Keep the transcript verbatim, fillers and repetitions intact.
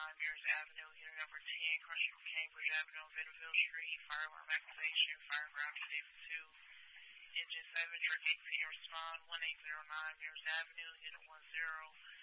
nine, Mears Avenue, unit number ten, Crushing from Cambridge Avenue, Bentonville Street, fire alarm activation, fire ground David two, engine seven, truck eight P, respond, one eight zero nine, Mears Avenue, unit one zero,